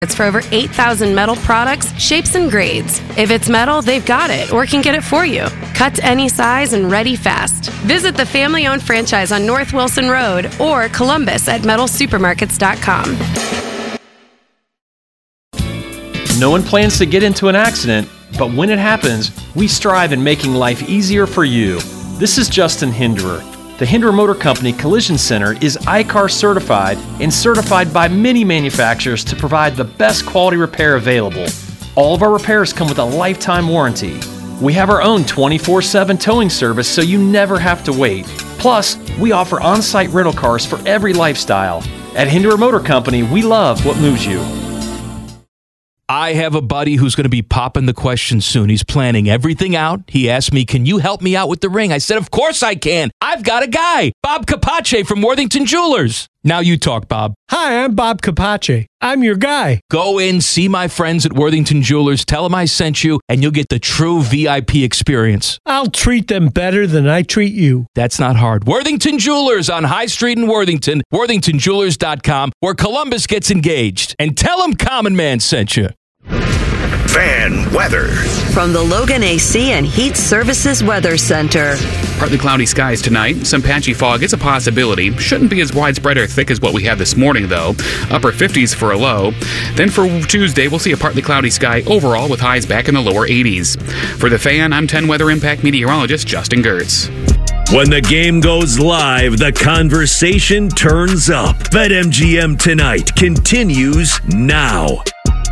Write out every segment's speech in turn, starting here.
It's for over 8,000 metal products, shapes, and grades. If it's metal, they've got it or can get it for you. Cut to any size and ready fast. Visit the family-owned franchise on North Wilson Road or Columbus at metalsupermarkets.com. No one plans to get into an accident, but when it happens, we strive in making life easier for you. This is Justin Hinderer. The Hinderer Motor Company Collision Center is I-CAR certified and certified by many manufacturers to provide the best quality repair available. All of our repairs come with a lifetime warranty. We have our own 24/7 towing service so you never have to wait. Plus, we offer on-site rental cars for every lifestyle. At Hinderer Motor Company, we love what moves you. I have a buddy who's going to be popping the question soon. He's planning everything out. He asked me, can you help me out with the ring? I said, of course I can. I've got a guy, Bob Capace from Worthington Jewelers. Now you talk, Bob. Hi, I'm Bob Capace. I'm your guy. Go in, see my friends at Worthington Jewelers, tell them I sent you, and you'll get the true VIP experience. I'll treat them better than I treat you. That's not hard. Worthington Jewelers on High Street in Worthington, worthingtonjewelers.com, where Columbus gets engaged. And tell them Common Man sent you. Fan weather from the Logan AC and Heat Services Weather Center. Partly cloudy skies tonight. Some patchy fog is a possibility. Shouldn't be as widespread or thick as what we had this morning, though. Upper 50s for a low. Then for Tuesday, we'll see a partly cloudy sky overall with highs back in the lower 80s. For the Fan, I'm 10 Weather Impact meteorologist Justin Gertz. When the game goes live, the conversation turns up. BetMGM Tonight continues now.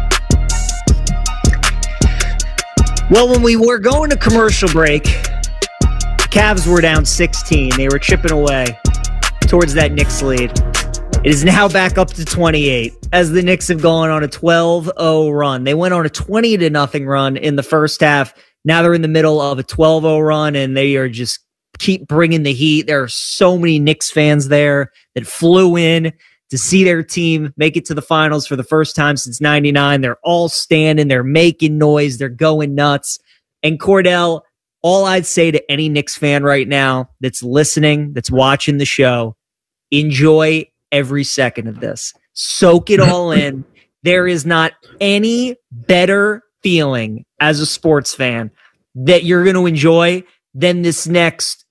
Well, when we were going to commercial break, Cavs were down 16. They were chipping away towards that Knicks lead. It is now back up to 28 as the Knicks have gone on a 12-0 run. They went on a 20-0 run in the first half. Now they're in the middle of a 12-0 run, and they are just keep bringing the heat. There are so many Knicks fans there that flew in to see their team make it to the finals for the first time since 99. They're all standing. They're making noise. They're going nuts. And Cordell, all I'd say to any Knicks fan right now that's listening, that's watching the show, enjoy every second of this. Soak it all in. There is not any better feeling as a sports fan that you're going to enjoy than this next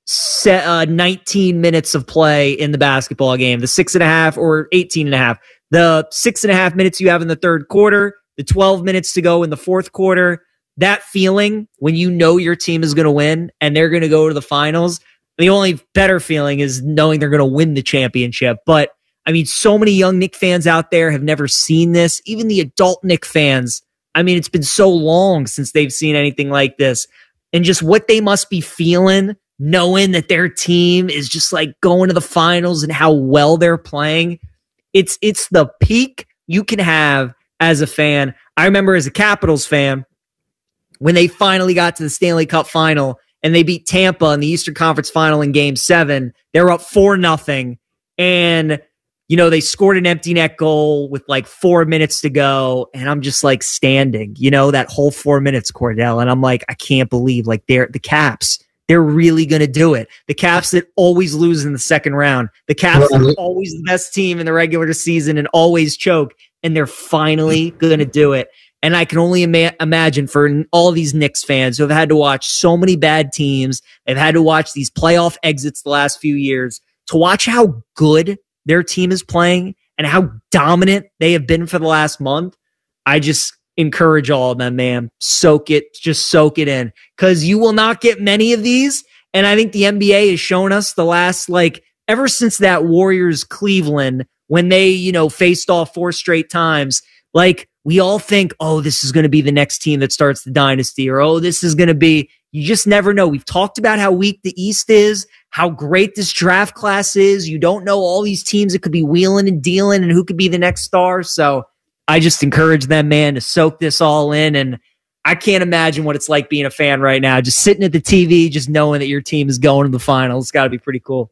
19 minutes of play in the basketball game, the 6.5 or 18.5, the 6.5 minutes you have in the third quarter, the 12 minutes to go in the fourth quarter, that feeling when you know your team is going to win and they're going to go to the finals. The only better feeling is knowing they're going to win the championship. But I mean, so many young Knick fans out there have never seen this. Even the adult Knick fans. I mean, it's been so long since they've seen anything like this, and just what they must be feeling, knowing that their team is just like going to the finals and how well they're playing. It's the peak you can have as a fan. I remember as a Capitals fan, when they finally got to the Stanley Cup final and they beat Tampa in the Eastern Conference final in Game 7, they were up 4-0. And, you know, they scored an empty net goal with like 4 minutes to go. And I'm just like standing, you know, that whole 4 minutes, Cordell. And I'm like, I can't believe like they're the Caps. They're really going to do it. The Caps that always lose in the second round. The Caps that are always the best team in the regular season and always choke. And they're finally going to do it. And I can only imagine for all these Knicks fans who have had to watch so many bad teams, they've had to watch these playoff exits the last few years, to watch how good their team is playing and how dominant they have been for the last month. I just encourage all of them, man. Soak it. Just soak it in, because you will not get many of these. And I think the NBA has shown us the last, like, ever since that Warriors Cleveland, when they, you know, faced off 4 straight times, like, we all think, oh, this is going to be the next team that starts the dynasty, or, oh, this is going to be, you just never know. We've talked about how weak the East is, how great this draft class is. You don't know all these teams that could be wheeling and dealing and who could be the next star. So I just encourage them, man, to soak this all in. And I can't imagine what it's like being a fan right now, just sitting at the TV, just knowing that your team is going to the finals. It's got to be pretty cool.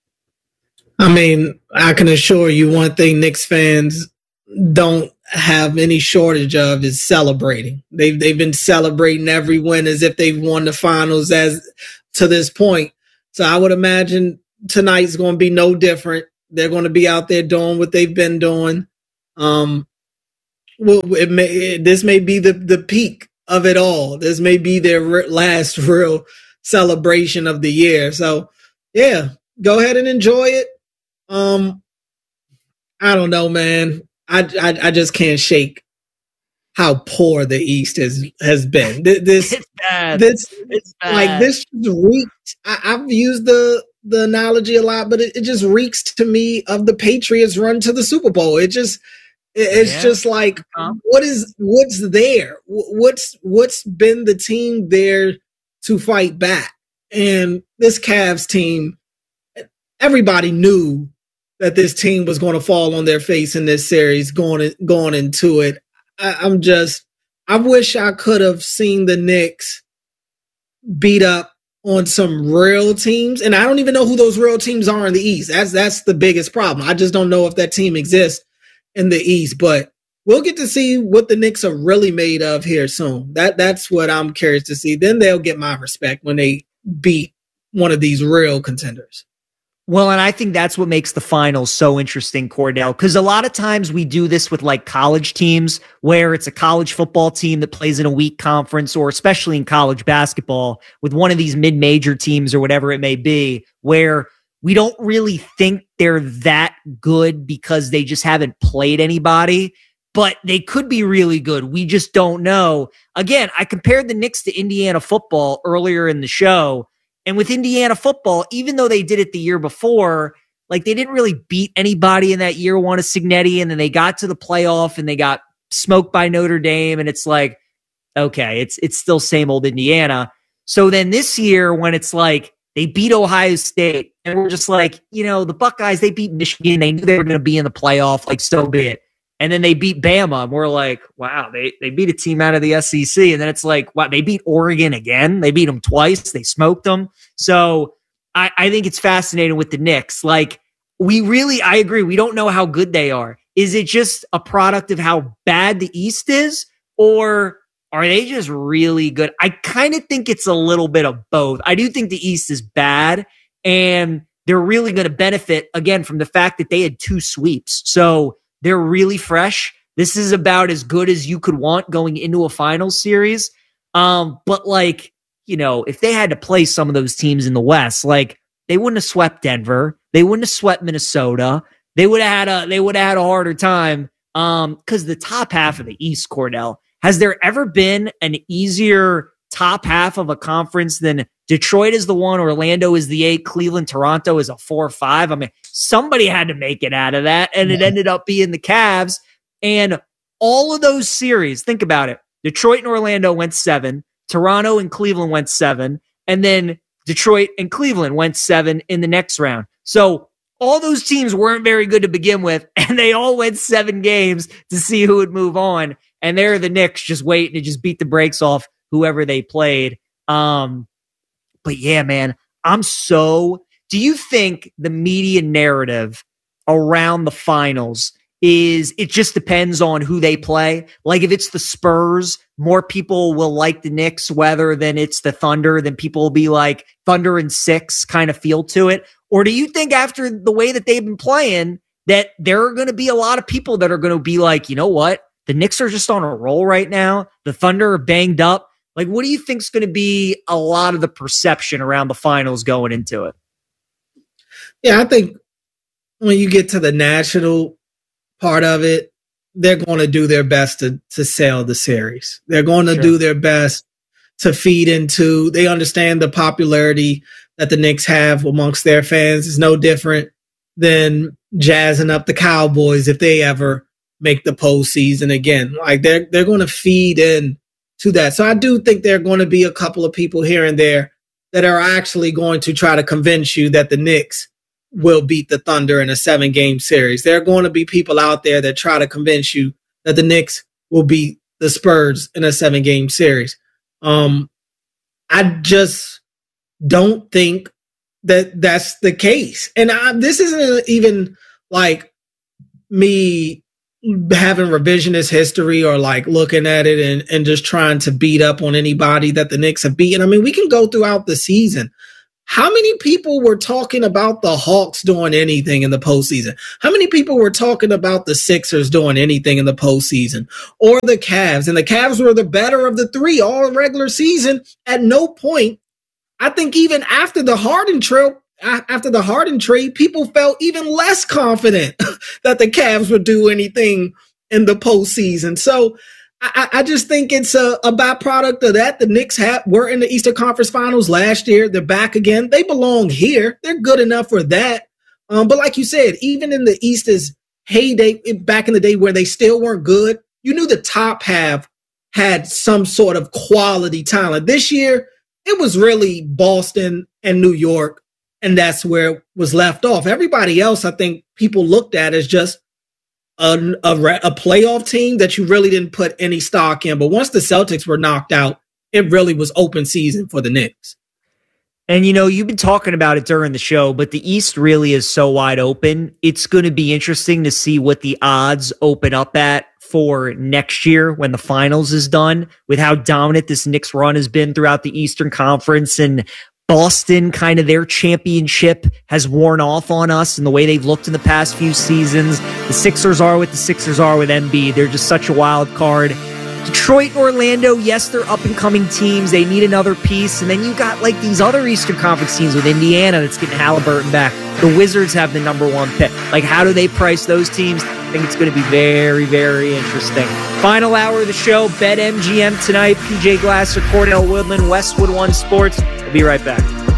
I mean, I can assure you one thing Knicks fans don't have any shortage of is celebrating. They've been celebrating every win as if they've won the finals as to this point. So I would imagine tonight's going to be no different. They're going to be out there doing what they've been doing. well, this may be the peak of it all. This may be their last real celebration of the year. So, yeah, go ahead and enjoy it. I don't know, man. I just can't shake how poor the East has been. This It's bad. this It's bad. like this reeks. I've used the analogy a lot, but it just reeks to me of the Patriots run to the Super Bowl. It's just like what's there? What's been the team there to fight back? And this Cavs team, everybody knew that this team was going to fall on their face in this series going into it. I wish I could have seen the Knicks beat up on some real teams. And I don't even know who those real teams are in the East. That's the biggest problem. I just don't know if that team exists in the East, but we'll get to see what the Knicks are really made of here soon. That's what I'm curious to see. Then they'll get my respect when they beat one of these real contenders. Well, and I think that's what makes the finals so interesting, Cordell, because a lot of times we do this with like college teams where it's a college football team that plays in a weak conference, or especially in college basketball with one of these mid-major teams or whatever it may be, where we don't really think they're that good because they just haven't played anybody, but they could be really good. We just don't know. Again, I compared the Knicks to Indiana football earlier in the show. And with Indiana football, even though they did it the year before, like they didn't really beat anybody in that year one of Cignetti, and then they got to the playoff and they got smoked by Notre Dame. And it's like, okay, it's still same old Indiana. So then this year when it's like they beat Ohio State and we're just like, the Buckeyes, they beat Michigan. They knew they were going to be in the playoff, like so be it. And then they beat Bama. And we're like, wow, they beat a team out of the SEC. And then it's like, wow, they beat Oregon again. They beat them twice. They smoked them. So I think it's fascinating with the Knicks. Like I agree. We don't know how good they are. Is it just a product of how bad the East is, or are they just really good? I kind of think it's a little bit of both. I do think the East is bad, and they're really going to benefit again from the fact that they had 2 sweeps. So they're really fresh. This is about as good as you could want going into a finals series. But like, if they had to play some of those teams in the West, like they wouldn't have swept Denver. They wouldn't have swept Minnesota. They would have had a harder time. Cause the top half of the East, Cordell, has there ever been an easier top half of a conference than Detroit is the 1, Orlando is the 8, Cleveland, Toronto is a 4 or 5. I mean, somebody had to make it out of that, and it ended up being the Cavs. And all of those series, think about it. Detroit and Orlando went 7, Toronto and Cleveland went 7, and then Detroit and Cleveland went 7 in the next round. So all those teams weren't very good to begin with, and they all went 7 games to see who would move on. And there are the Knicks just waiting to just beat the brakes off whoever they played. But yeah, man, do you think the media narrative around the finals it just depends on who they play? Like if it's the Spurs, more people will like the Knicks, whether than it's the Thunder, then people will be like Thunder and 6 kind of feel to it. Or do you think after the way that they've been playing that there are going to be a lot of people that are going to be like, you know what? The Knicks are just on a roll right now. The Thunder are banged up. Like, what do you think is going to be a lot of the perception around the finals going into it? Yeah, I think when you get to the national part of it, they're going to do their best to sell the series. They're going to do their best to feed into. They understand the popularity that the Knicks have amongst their fans is no different than jazzing up the Cowboys if they ever make the postseason again. Like they're going to feed in to that. So I do think there are going to be a couple of people here and there that are actually going to try to convince you that the Knicks will beat the Thunder in a 7-game series. There are going to be people out there that try to convince you that the Knicks will beat the Spurs in a 7-game series. I just don't think that that's the case. And this isn't even like me having revisionist history or like looking at it and just trying to beat up on anybody that the Knicks have beaten. I mean, we can go throughout the season How many people were talking about the Hawks doing anything in the postseason? How many people were talking about the Sixers doing anything in the postseason, or the Cavs? And the Cavs were the better of the three all regular season. At no point, I think even after the Harden trade, people felt even less confident that the Cavs would do anything in the postseason. So I just think it's a byproduct of that. The Knicks were in the Eastern Conference Finals last year. They're back again. They belong here. They're good enough for that. But like you said, even in the East's heyday, back in the day where they still weren't good, you knew the top half had some sort of quality talent. This year, it was really Boston and New York, and that's where it was left off. Everybody else, I think people looked at as just a playoff team that you really didn't put any stock in. But once the Celtics were knocked out, it really was open season for the Knicks. And, you've been talking about it during the show, but the East really is so wide open. It's going to be interesting to see what the odds open up at for next year when the finals is done, with how dominant this Knicks run has been throughout the Eastern Conference, and Boston, kind of their championship has worn off on us and the way they've looked in the past few seasons. The Sixers are what the Sixers are with Embiid. They're just such a wild card. Detroit and Orlando, yes, they're up-and-coming teams. They need another piece. And then you got like these other Eastern Conference teams with Indiana that's getting Halliburton back. The Wizards have the number one pick. Like, how do they price those teams? I think it's going to be very, very interesting. Final hour of the show, BetMGM tonight. PJ Glasser, Cordell Woodland, Westwood One Sports. We'll be right back.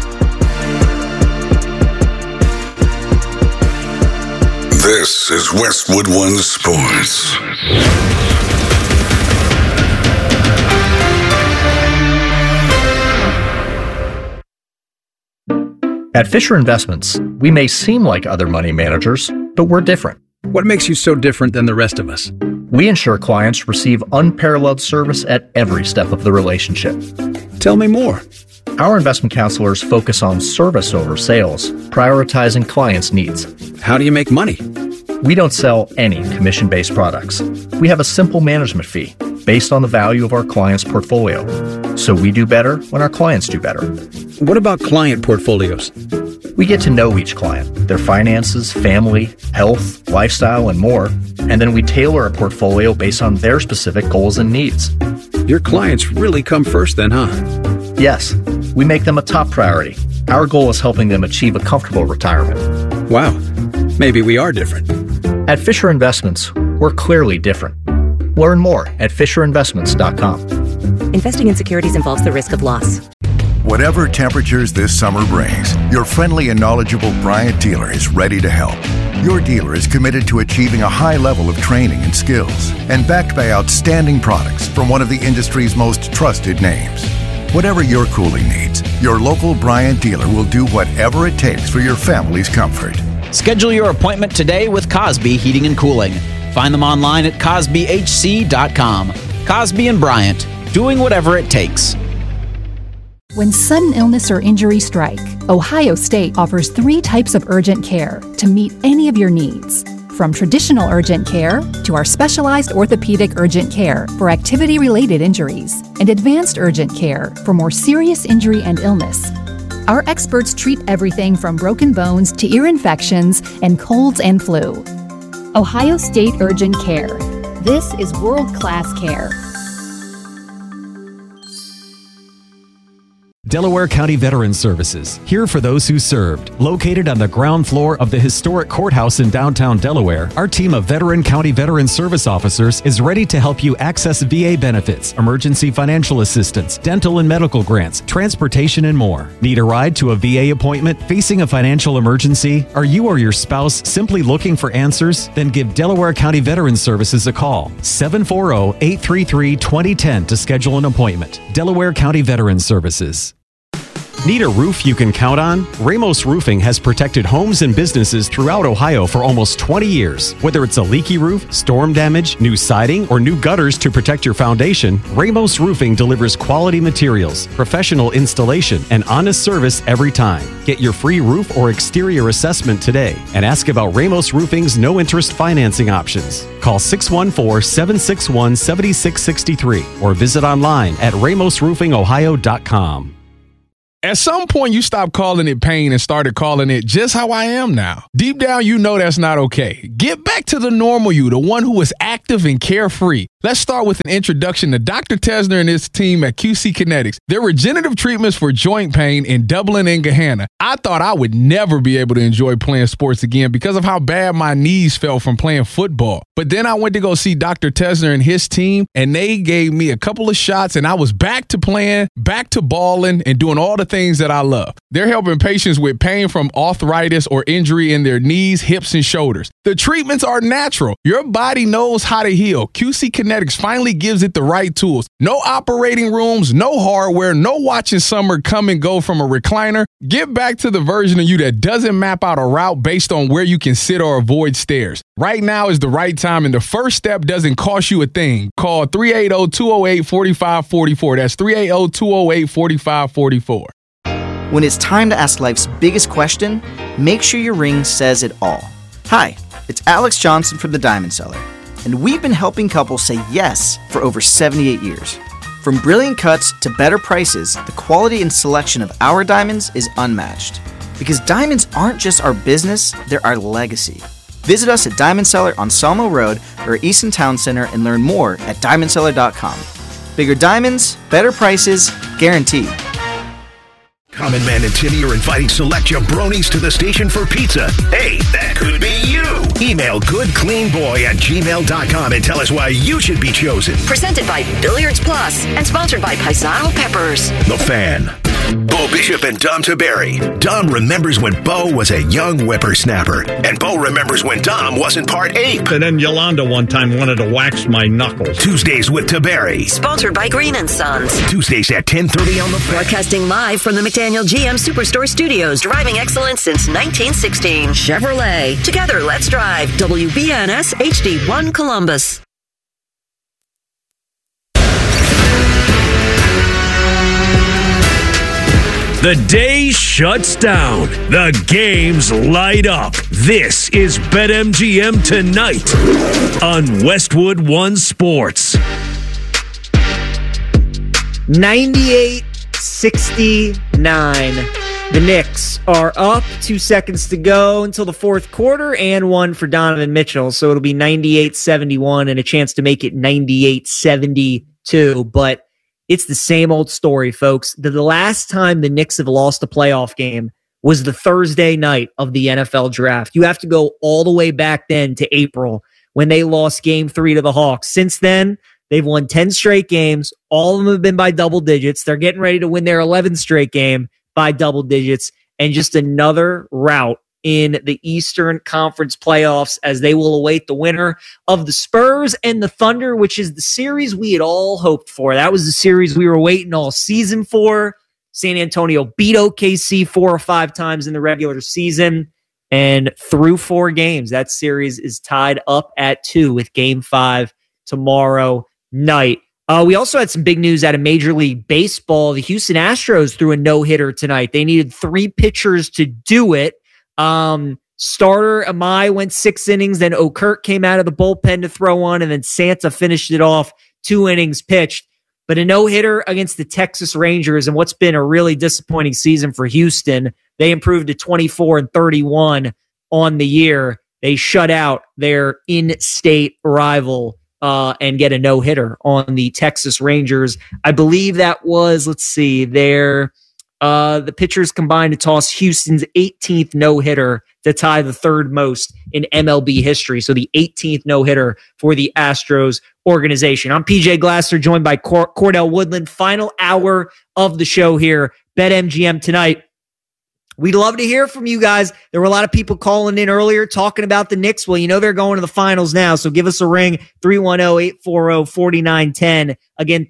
This is Westwood One Sports. At Fisher Investments, we may seem like other money managers, but we're different. What makes you so different than the rest of us? We ensure clients receive unparalleled service at every step of the relationship. Tell me more. Our investment counselors focus on service over sales, prioritizing clients' needs. How do you make money? We don't sell any commission-based products. We have a simple management fee based on the value of our client's portfolio. So we do better when our clients do better. What about client portfolios? We get to know each client, their finances, family, health, lifestyle, and more, and then we tailor a portfolio based on their specific goals and needs. Your clients really come first then, huh? Yes, we make them a top priority. Our goal is helping them achieve a comfortable retirement. Wow, maybe we are different. At Fisher Investments, we're clearly different. Learn more at FisherInvestments.com. Investing in securities involves the risk of loss. Whatever temperatures this summer brings, your friendly and knowledgeable Bryant dealer is ready to help. Your dealer is committed to achieving a high level of training and skills, and backed by outstanding products from one of the industry's most trusted names. Whatever your cooling needs, your local Bryant dealer will do whatever it takes for your family's comfort. Schedule your appointment today with Cosby Heating and Cooling. Find them online at CosbyHC.com. Cosby and Bryant, doing whatever it takes. When sudden illness or injury strike, Ohio State offers 3 types of urgent care to meet any of your needs. From traditional urgent care to our specialized orthopedic urgent care for activity-related injuries and advanced urgent care for more serious injury and illness. Our experts treat everything from broken bones to ear infections and colds and flu. Ohio State Urgent Care. This is world-class care. Delaware County Veterans Services, here for those who served. Located on the ground floor of the historic courthouse in downtown Delaware, our team of Veteran County Veterans Service officers is ready to help you access VA benefits, emergency financial assistance, dental and medical grants, transportation, and more. Need a ride to a VA appointment? Facing a financial emergency? Are you or your spouse simply looking for answers? Then give Delaware County Veterans Services a call. 740-833-2010 to schedule an appointment. Delaware County Veterans Services. Need a roof you can count on? Ramos Roofing has protected homes and businesses throughout Ohio for almost 20 years. Whether it's a leaky roof, storm damage, new siding, or new gutters to protect your foundation, Ramos Roofing delivers quality materials, professional installation, and honest service every time. Get your free roof or exterior assessment today and ask about Ramos Roofing's no-interest financing options. Call 614-761-7663 or visit online at ramosroofingohio.com. At some point, you stopped calling it pain and started calling it just how I am now. Deep down, you know that's not okay. Get back to the normal you, the one who is active and carefree. Let's start with an introduction to Dr. Tesner and his team at QC Kinetics. Their regenerative treatments for joint pain in Dublin and Gahanna. I thought I would never be able to enjoy playing sports again because of how bad my knees felt from playing football. But then I went to go see Dr. Tesner and his team, and they gave me a couple of shots, and I was back to playing, back to balling, and doing all the things that I love. They're helping patients with pain from arthritis or injury in their knees, hips, and shoulders. The treatments are natural. Your body knows how to heal. QC Kinetics finally gives it the right tools. No operating rooms, no hardware, no watching summer come and go from a recliner. Get back to the version of you that doesn't map out a route based on where you can sit or avoid stairs. Right now is the right time, and the first step doesn't cost you a thing. Call 380-208-4544. That's 380-208-4544. When it's time to ask life's biggest question, make sure your ring says it all. Hi, it's Alex Johnson from The Diamond Seller, and we've been helping couples say yes for over 78 years. From brilliant cuts to better prices, the quality and selection of our diamonds is unmatched. Because diamonds aren't just our business, they're our legacy. Visit us at Diamond Seller on Salmo Road or Easton Town Center and learn more at diamondseller.com. Bigger diamonds, better prices, guaranteed. Common Man and Timmy are inviting select jabronis to the station for pizza. Hey, that could be you. Email goodcleanboy@gmail.com and tell us why you should be chosen. Presented by Billiards Plus and sponsored by Paisano Peppers. The Fan. Bo Bishop and Dom Taberry. Dom remembers when Bo was a young whippersnapper, and Bo remembers when Dom wasn't part ape. And then Yolanda one time wanted to wax my knuckles. Tuesdays with Taberry. Sponsored by Green & Sons. Tuesdays at 10:30 on The Fan. Broadcasting live from the McDaniel GM Superstore Studios. Driving excellence since 1916. Chevrolet. Together, let's drive. WBNS HD1 Columbus. The day shuts down. The games light up. This is BetMGM Tonight on Westwood One Sports. 98-69. The Knicks are up. 2 seconds to go until the fourth quarter and one for Donovan Mitchell. So it'll be 98-71 and a chance to make it 98-72. But it's the same old story, folks. The last time the Knicks have lost a playoff game was the Thursday night of the NFL draft. You have to go all the way back then to April when they lost Game 3 to the Hawks. Since then, they've won 10 straight games. All of them have been by double digits. They're getting ready to win their 11th straight game by double digits. And just another rout in the Eastern Conference playoffs as they will await the winner of the Spurs and the Thunder, which is the series we had all hoped for. That was the series we were waiting all season for. San Antonio beat OKC 4 or 5 times in the regular season, and through 4 games, that series is tied up at 2 with Game 5 tomorrow night. We also had some big news out of Major League Baseball. The Houston Astros threw a no-hitter tonight. They needed 3 pitchers to do it. Starter Amai went 6 innings, then Okert came out of the bullpen to throw one, and then Santa finished it off 2 innings pitched. But a no-hitter against the Texas Rangers, and what's been a really disappointing season for Houston. They improved to 24-31 on the year. They shut out their in-state rival and get a no-hitter on the Texas Rangers. I believe that was, the pitchers combined to toss Houston's 18th no-hitter to tie the 3rd most in MLB history. So the 18th no-hitter for the Astros organization. I'm PJ Glasser, joined by Cordell Woodland. Final hour of the show here. BetMGM Tonight. We'd love to hear from you guys. There were a lot of people calling in earlier talking about the Knicks. Well, you know they're going to the finals now, so give us a ring, 310-840-4910. Again,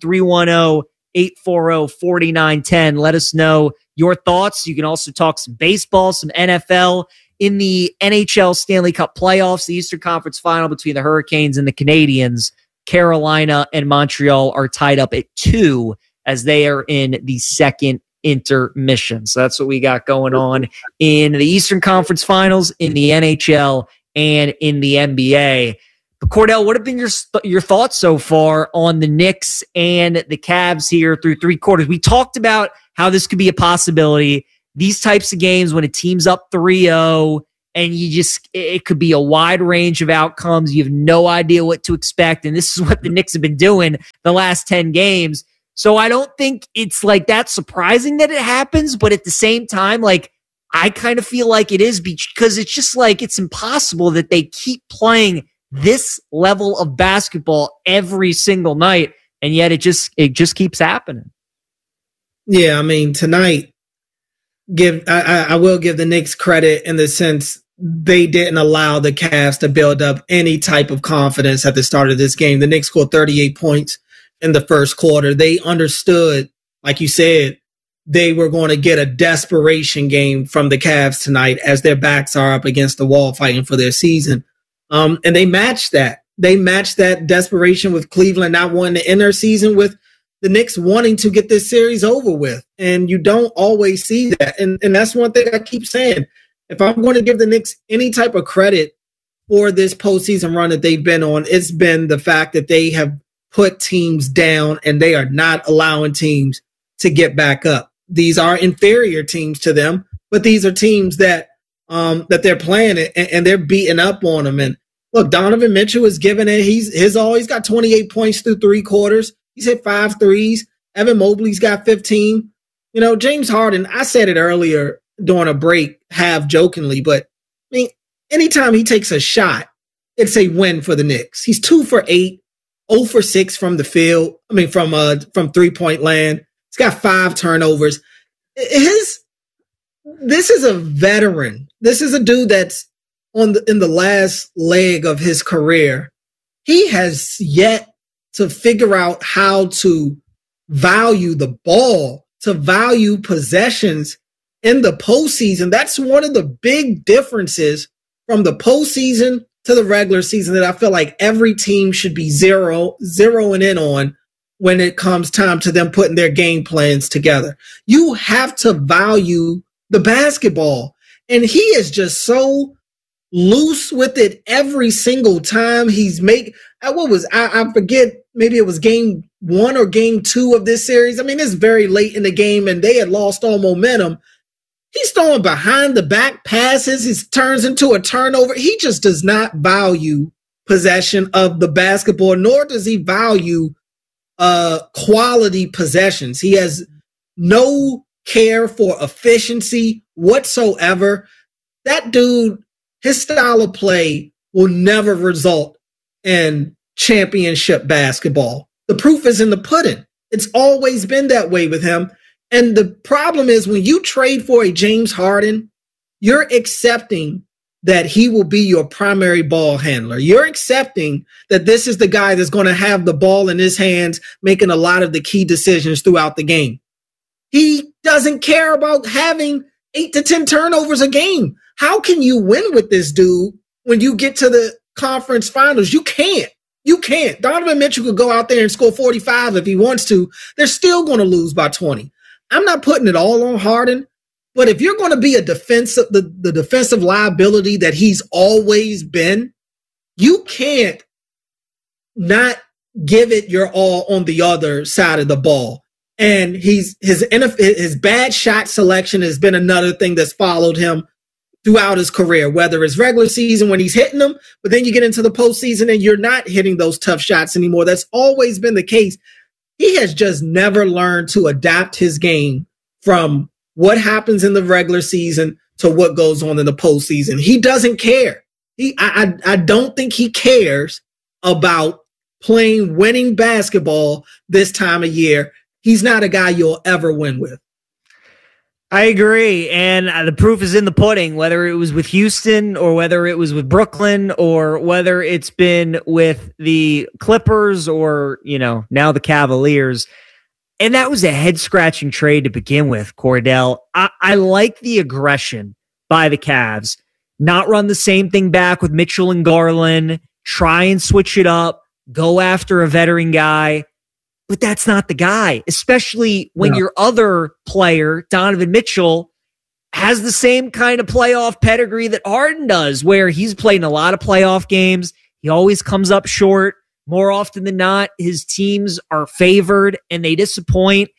310-840-4910. Let us know your thoughts. You can also talk some baseball, some NFL. In the NHL Stanley Cup playoffs, the Eastern Conference final between the Hurricanes and the Canadiens, Carolina and Montreal are tied up at 2 as they are in the second intermission. So that's what we got going on in the Eastern Conference Finals, in the NHL, and in the NBA. But Cordell, what have been your thoughts so far on the Knicks and the Cavs here through 3 quarters? We talked about how this could be a possibility. These types of games when a team's up 3-0 and it could be a wide range of outcomes. You have no idea what to expect. And this is what the Knicks have been doing the last 10 games. So I don't think it's like that surprising that it happens. But at the same time, like, I kind of feel like it is because it's just like it's impossible that they keep playing this level of basketball every single night. And yet it just keeps happening. Yeah, I mean, tonight, I will give the Knicks credit in the sense they didn't allow the Cavs to build up any type of confidence at the start of this game. The Knicks scored 38 points in the first quarter. They understood, like you said, they were going to get a desperation game from the Cavs tonight as their backs are up against the wall fighting for their season. And they matched that. They matched that desperation with Cleveland not wanting to end their season, with the Knicks wanting to get this series over with. And you don't always see that. And that's one thing I keep saying. If I'm going to give the Knicks any type of credit for this postseason run that they've been on, it's been the fact that they have put teams down and they are not allowing teams to get back up. These are inferior teams to them, but these are teams that they're playing and they're beating up on them. And look, Donovan Mitchell is giving it his all. He's got 28 points through 3 quarters. He's hit 5 threes. Evan Mobley's got 15. You know, James Harden, I said it earlier during a break, half jokingly, but I mean, anytime he takes a shot, it's a win for the Knicks. He's 2 for 8, 0 for 6 from the field. I mean, from 3-point land. He's got 5 turnovers. This is a veteran. This is a dude that's in the last leg of his career. He has yet to figure out how to value the ball, to value possessions in the postseason. That's one of the big differences from the postseason to the regular season that I feel like every team should be zeroing in on when it comes time to them putting their game plans together. You have to value the basketball. And he is just so loose with it every single time he's I forget, maybe it was game 1 or game 2 of this series. I mean, it's very late in the game and they had lost all momentum. He's throwing behind the back passes. He turns into a turnover. He just does not value possession of the basketball, nor does he value quality possessions. He has no care for efficiency whatsoever. That dude, his style of play will never result in championship basketball. The proof is in the pudding. It's always been that way with him. And the problem is when you trade for a James Harden, you're accepting that he will be your primary ball handler. You're accepting that this is the guy that's going to have the ball in his hands, making a lot of the key decisions throughout the game. He doesn't care about having 8 to 10 turnovers a game. How can you win with this dude when you get to the conference finals? You can't. You can't. Donovan Mitchell could go out there and score 45 if he wants to. They're still going to lose by 20. I'm not putting it all on Harden, but if you're going to be the defensive liability that he's always been, you can't not give it your all on the other side of the ball. And his bad shot selection has been another thing that's followed him throughout his career, whether it's regular season when he's hitting them, but then you get into the postseason and you're not hitting those tough shots anymore. That's always been the case. He has just never learned to adapt his game from what happens in the regular season to what goes on in the postseason. He doesn't care. I don't think he cares about playing winning basketball this time of year. He's not a guy you'll ever win with. I agree. And the proof is in the pudding, whether it was with Houston or whether it was with Brooklyn or whether it's been with the Clippers or, now the Cavaliers. And that was a head-scratching trade to begin with, Cordell. I like the aggression by the Cavs. Not run the same thing back with Mitchell and Garland. Try and switch it up. Go after a veteran guy. But that's not the guy, especially when your other player, Donovan Mitchell, has the same kind of playoff pedigree that Harden does, where he's played in a lot of playoff games. He always comes up short. More often than not, his teams are favored and they disappoint.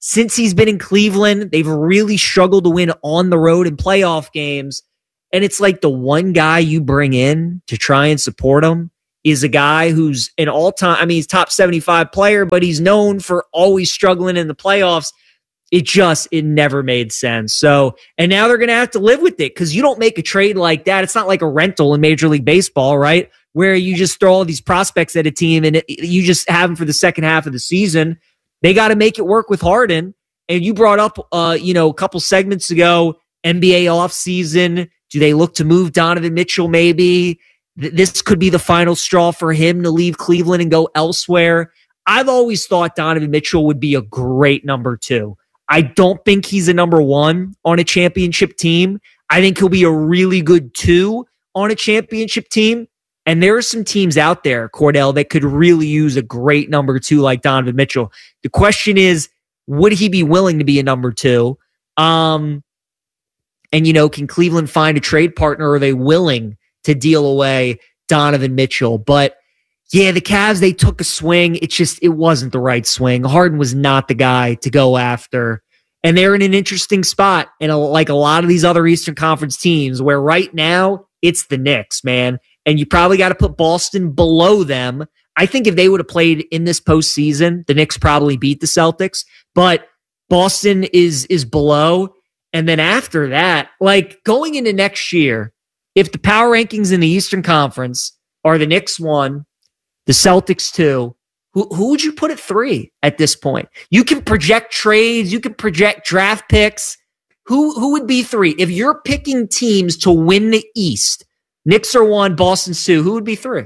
since he's been in Cleveland, they've really struggled to win on the road in playoff games. And it's like the one guy you bring in to try and support him is a guy who's an all-time, I mean, he's top 75 player, but he's known for always struggling in the playoffs. It never made sense. So, and now they're going to have to live with it because you don't make a trade like that. It's not like a rental in Major League Baseball, right? Where you just throw all these prospects at a team and you just have them for the second half of the season. They got to make it work with Harden. And you brought up, a couple segments ago, NBA offseason. Do they look to move Donovan Mitchell maybe? This could be the final straw for him to leave Cleveland and go elsewhere. I've always thought Donovan Mitchell would be a great number 2. I don't think he's a number 1 on a championship team. I think he'll be a really good 2 on a championship team. And there are some teams out there, Cordell, that could really use a great number 2 like Donovan Mitchell. The question is, would he be willing to be a number 2? And, can Cleveland find a trade partner? Or are they willing to deal away Donovan Mitchell? But yeah, the Cavs, they took a swing. It wasn't the right swing. Harden was not the guy to go after. And they're in an interesting spot. And like a lot of these other Eastern Conference teams where right now it's the Knicks, man. And you probably got to put Boston below them. I think if they would have played in this postseason, the Knicks probably beat the Celtics. But Boston is below. And then after that, like going into next year, if the power rankings in the Eastern Conference are the Knicks 1, the Celtics 2, who would you put at 3 at this point? You can project trades. You can project draft picks. Who would be 3? If you're picking teams to win the East, Knicks are 1, Boston's 2, who would be 3?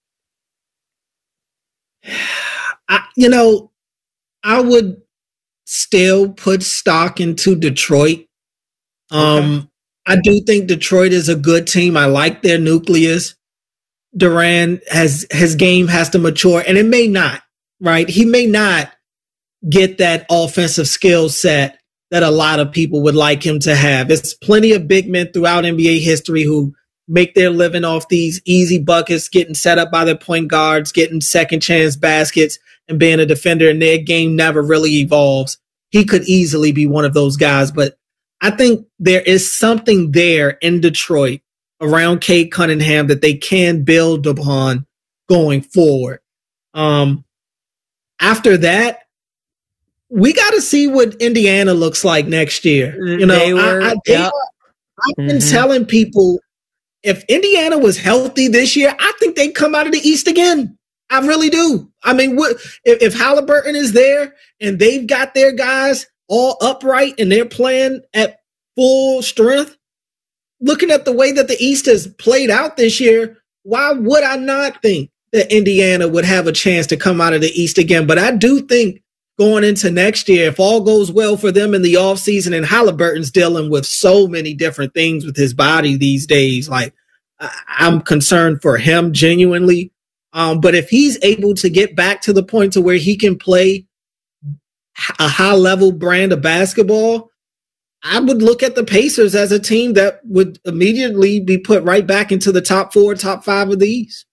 I would still put stock into Detroit. I do think Detroit is a good team. I like their nucleus. Durant his game has to mature, and it may not, right? He may not get that offensive skill set that a lot of people would like him to have. There's plenty of big men throughout NBA history who make their living off these easy buckets, getting set up by their point guards, getting second chance baskets, and being a defender, and their game never really evolves. He could easily be one of those guys, but I think there is something there in Detroit around Cade Cunningham that they can build upon going forward. After that, we got to see what Indiana looks like next year. I've been telling people if Indiana was healthy this year, I think they'd come out of the East again. I really do. I mean, if Halliburton is there and they've got their guys all upright and they're playing at full strength, looking at the way that the East has played out this year, why would I not think that Indiana would have a chance to come out of the East again? But I do think going into next year, if all goes well for them in the offseason, and Halliburton's dealing with so many different things with his body these days, like I'm concerned for him genuinely. But if he's able to get back to the point to where he can play a high-level brand of basketball, I would look at the Pacers as a team that would immediately be put right back into the top 4, top 5 of the East.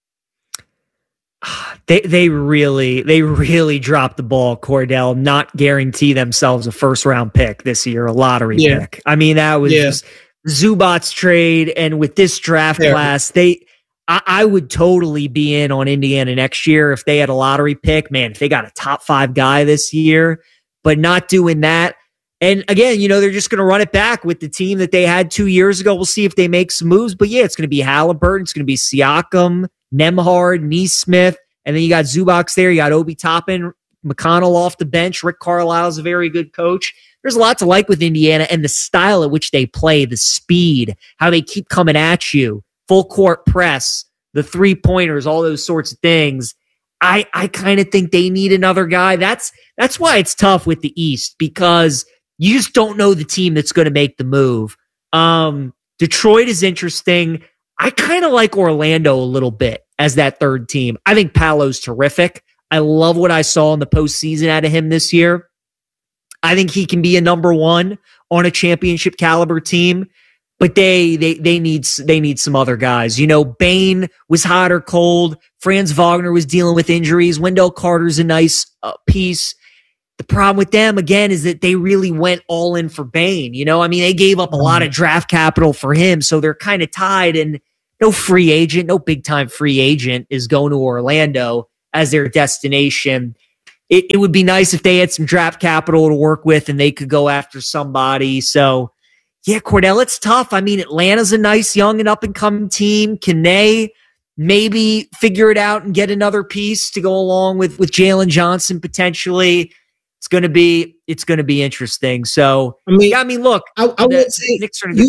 They really dropped the ball, Cordell, not guarantee themselves a first-round pick this year, a lottery pick. I mean, that was just Zubac's trade, and with this draft class, I would totally be in on Indiana next year if they had a lottery pick. Man, if they got a top 5 guy this year, but not doing that. And again, they're just going to run it back with the team that they had 2 years ago. We'll see if they make some moves. But yeah, it's going to be Halliburton. It's going to be Siakam, Nembhard, Nesmith. And then you got Zubac there. You got Obi Toppin, McConnell off the bench. Rick Carlisle's a very good coach. There's a lot to like with Indiana, and the style at which they play, the speed, how they keep coming at you, full court press, the 3-pointers, all those sorts of things. I kind of think they need another guy. That's why it's tough with the East, because you just don't know the team that's going to make the move. Detroit is interesting. I kind of like Orlando a little bit as that third team. I think Paolo's terrific. I love what I saw in the postseason out of him this year. I think he can be a number 1 on a championship caliber team, but they need some other guys. Bane was hot or cold. Franz Wagner was dealing with injuries. Wendell Carter's a nice piece. The problem with them, again, is that they really went all in for Bane. I mean, they gave up a lot of draft capital for him, so they're kind of tied, and no free agent, no big-time free agent is going to Orlando as their destination. It would be nice if they had some draft capital to work with and they could go after somebody. So, yeah, Cordell, it's tough. I mean, Atlanta's a nice young and up-and-coming team. Can they maybe figure it out and get another piece to go along with Jalen Johnson potentially? It's going to be interesting. So, I mean, look, I would say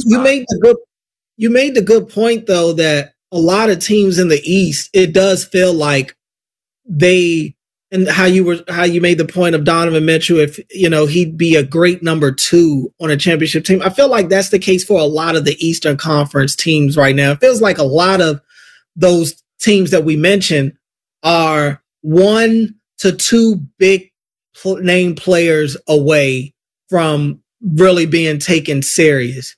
you made the good point though, that a lot of teams in the East, it does feel like and how you made the point of Donovan Mitchell, if he'd be a great number 2 on a championship team. I feel like that's the case for a lot of the Eastern Conference teams right now. It feels like a lot of those teams that we mentioned are 1 to 2 big name players away from really being taken serious.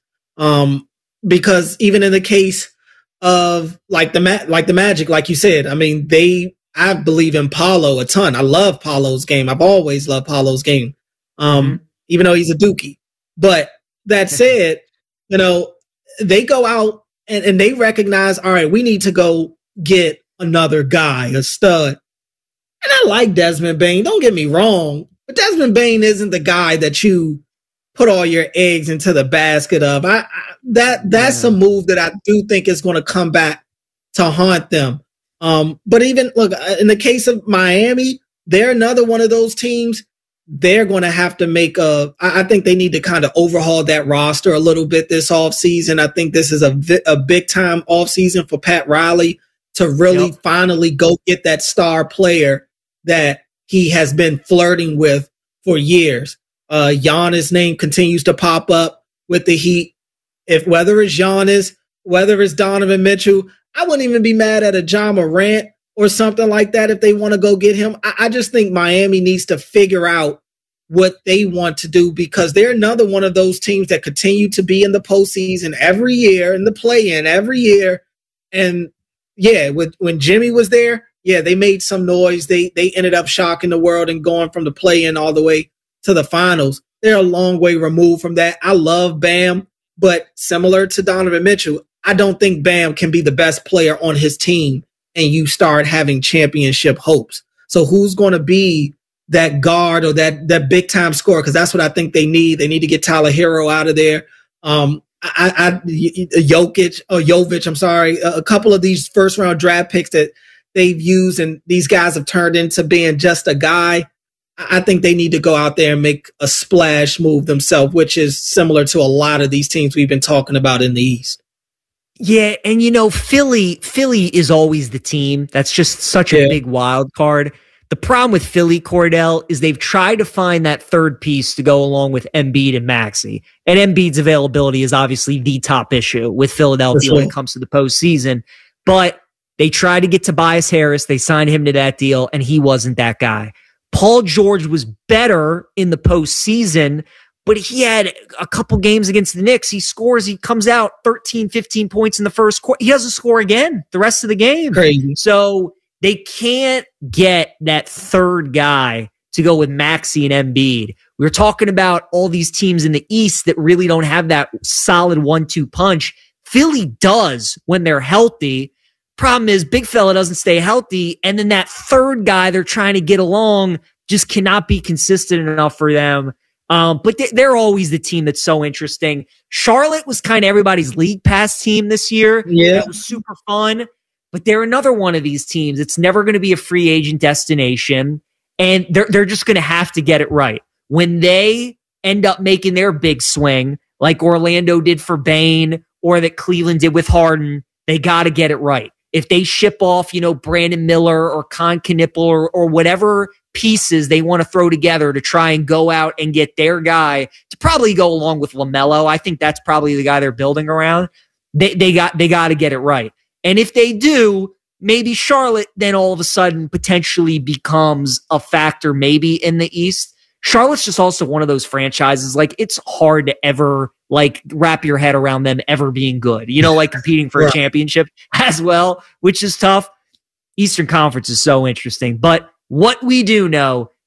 Because even in the case of like the Magic, like you said, I mean, I believe in Paolo a ton. I love Paolo's game. I've always loved Paolo's game. Even though he's a dookie. But that said, they go out and they recognize, all right, we need to go get another guy, a stud. And I like Desmond Bane. Don't get me wrong, but Desmond Bane isn't the guy that you put all your eggs into the basket of. That's a move that I do think is going to come back to haunt them. But even look, in the case of Miami, they're another one of those teams. They're going to have to I think they need to kind of overhaul that roster a little bit this offseason. I think this is a big time offseason for Pat Riley to really finally go get that star player that he has been flirting with for years. Giannis' name continues to pop up with the Heat. Whether it's Giannis, whether it's Donovan Mitchell, I wouldn't even be mad at a Ja Morant or something like that if they want to go get him. I just think Miami needs to figure out what they want to do, because they're another one of those teams that continue to be in the postseason every year, in the play-in every year. And yeah, when Jimmy was there, yeah, they made some noise. They ended up shocking the world and going from the play-in all the way to the finals. They're a long way removed from that. I love Bam, but similar to Donovan Mitchell, I don't think Bam can be the best player on his team and you start having championship hopes. So who's going to be that guard or that big time scorer? Because that's what I think they need. They need to get Tyler Hero out of there. Jovic, I'm sorry. A couple of these first round draft picks that they've used and these guys have turned into being just a guy. I think they need to go out there and make a splash move themselves, which is similar to a lot of these teams we've been talking about in the East. Yeah, and Philly is always the team that's just such a big wild card. The problem with Philly, Cordell, is they've tried to find that third piece to go along with Embiid and Maxey. And Embiid's availability is obviously the top issue with Philadelphia when it comes to the postseason. But they tried to get Tobias Harris. They signed him to that deal, and he wasn't that guy. Paul George was better in the postseason, but he had a couple games against the Knicks. He comes out 13, 15 points in the first quarter. He doesn't score again the rest of the game. Crazy. So they can't get that third guy to go with Maxey and Embiid. We were talking about all these teams in the East that really don't have that solid 1-2 punch. Philly does when they're healthy. Problem is, big fella doesn't stay healthy, and then that third guy they're trying to get along just cannot be consistent enough for them. But they're always the team that's so interesting. Charlotte was kind of everybody's league pass team this year. Yeah. It was super fun. But they're another one of these teams. It's never going to be a free agent destination. And they're just going to have to get it right. When they end up making their big swing, like Orlando did for Bane or that Cleveland did with Harden, they got to get it right. If they ship off, Brandon Miller or Con Knipple or whatever pieces they want to throw together to try and go out and get their guy to probably go along with LaMelo, I think that's probably the guy they're building around. They got to get it right. And if they do, maybe Charlotte then all of a sudden potentially becomes a factor maybe in the East. Charlotte's just also one of those franchises, like it's hard to ever wrap your head around them ever being good, competing for a championship as well, which is tough. Eastern Conference is so interesting. But what we do know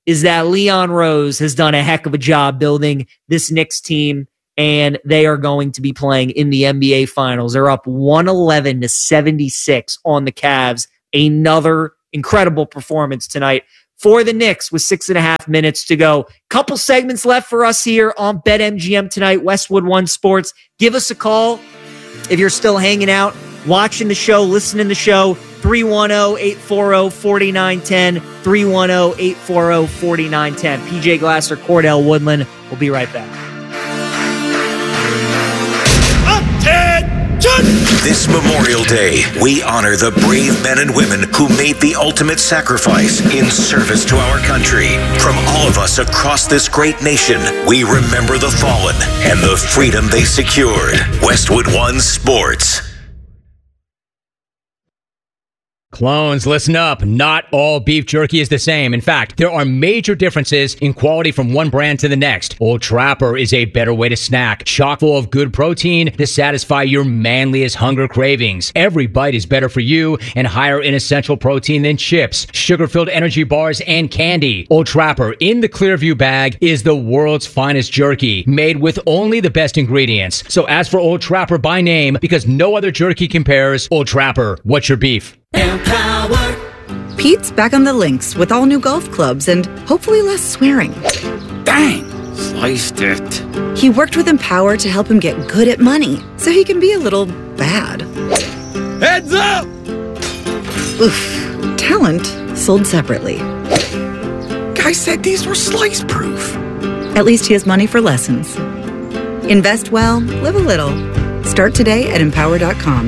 is that Leon Rose has done a heck of a job building this Knicks team, and they are going to be playing in the NBA Finals. They're up 111-76 on the Cavs. Another incredible performance tonight for the Knicks with 6.5 minutes to go. Couple segments left for us here on BetMGM tonight, Westwood One Sports. Give us a call if you're still hanging out, watching the show, listening to the show. 310-840-4910, 310-840-4910. PJ Glasser, Cordell Woodland. We'll be right back. This Memorial Day, we honor the brave men and women who made the ultimate sacrifice in service to our country. From all of us across this great nation, we remember the fallen and the freedom they secured. Westwood One Sports. Clones, listen up. Not all beef jerky is the same. In fact, there are major differences in quality from one brand to the next. Old Trapper is a better way to snack, chock full of good protein to satisfy your manliest hunger cravings. Every bite is better for you and higher in essential protein than chips, sugar-filled energy bars, and candy. Old Trapper in the Clearview bag is the world's finest jerky, made with only the best ingredients. So ask for Old Trapper by name because no other jerky compares. Old Trapper, what's your beef? Empower. Pete's back on the links with all new golf clubs and hopefully less swearing. Dang, sliced it. He worked with Empower to help him get good at money so he can be a little bad. Heads up! Oof. Talent sold separately. Guy said these were slice proof. At least he has money for lessons. Invest well, live a little. Start today at Empower.com.